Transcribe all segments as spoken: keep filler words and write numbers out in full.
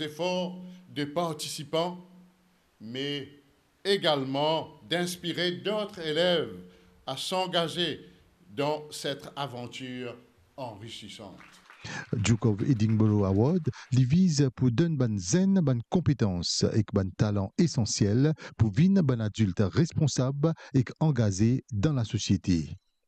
les efforts de participants, mais également d'inspirer d'autres élèves à s'engager dans cette aventure enrichissante. Duke of Edinburgh Award li vise pour donner ban zen, ban compétences et ban talent essentiel pour vivre ban adulte responsable et engagé dans la société.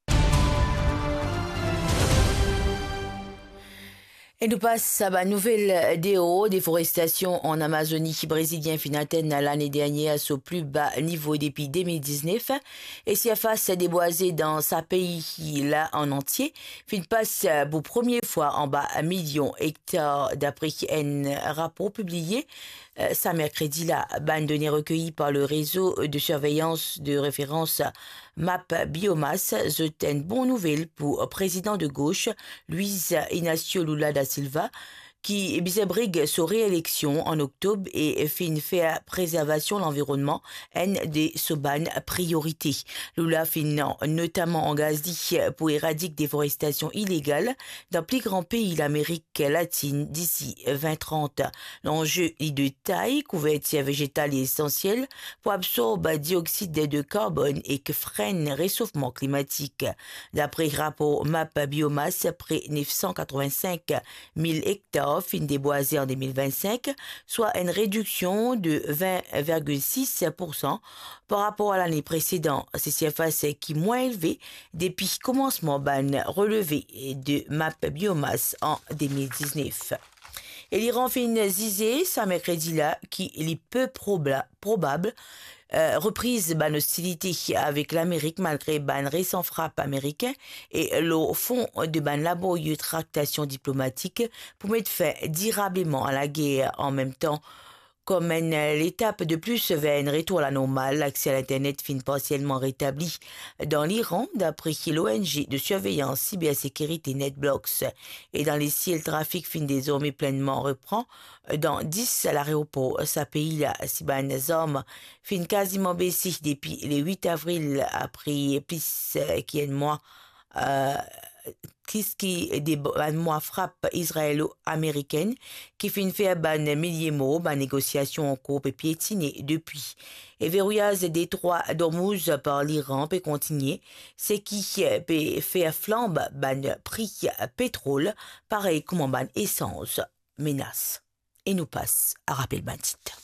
Et nous passons à la nouvelle D O, déforestation en Amazonie brésilien fin atteint l'année dernière à son plus bas niveau depuis deux mille dix-neuf. Et si à face déboisé dans sa pays là en entier, fin passe pour première fois en bas un million hectares d'après un rapport publié euh, ça mercredi là, ban données recueillies par le réseau de surveillance de référence Map Biomasse, c'est une bonne nouvelle pour le président de gauche, Luiz Inácio Lula da Silva, qui brigue sa réélection en octobre et fin fait préservation de l'environnement une des soban priorités. Lula fin notamment engagé pour éradiquer déforestation illégale dans plus grand pays l'Amérique latine d'ici vingt trente. L'enjeu est de taille, couverture végétale et essentielle pour absorber dioxyde de carbone et que freine le réchauffement climatique. D'après le rapport Map Biomasse, près neuf cent quatre-vingt-cinq mille hectares fin déboisé en deux mille vingt-cinq, soit une réduction de vingt virgule six pour cent par rapport à l'année précédente. C'est surface qui est moins élevé depuis le commencement ban relevé de Map Biomasse en deux mille dix-neuf. Et l'Iran fait une zizé, ça mercredi là, qui est peu proba probable, euh, reprise ban hostilité avec l'Amérique malgré ban récent frappe américain et le fond de ban laborieux tractation diplomatique pour mettre fin durablement à la guerre en même temps. Comme une l'étape de plus vers un retour à la normale, l'accès à l'Internet fin partiellement rétabli dans l'Iran, d'après l'O N G de surveillance cybersécurité NetBlocks. Et dans les ciels, le trafic fin désormais pleinement reprend. Dans dix à l'aéroport, ça pays là, si ban hommes fin quasiment baissé depuis le huit avril, après plus qu'un mois. Euh, Qu'est-ce qui est des mois frappe israélo-américaine qui fait une fait ban milliers mots, ban négociation en cours et piétinée depuis. Et verrouillage des détroits d'Ormuz par l'Iran peut continuer, ce qui peut faire flambe ban prix pétrole, pareil comme ban essence menace. Et nous passe à rappeler le ban titre.